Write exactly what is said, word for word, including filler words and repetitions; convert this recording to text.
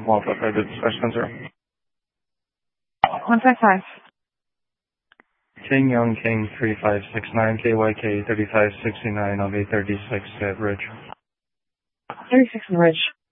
one five five, dispatch ten zero. one five five. King Young King three five six nine K Y K thirty-five sixty-nine of eight thirty-six at Ridge. thirty-six Ridge.